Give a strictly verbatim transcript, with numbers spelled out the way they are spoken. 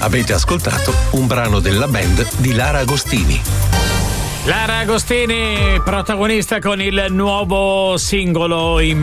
Avete ascoltato un brano della band di Lara Agostini. Lara Agostini, protagonista con il nuovo singolo in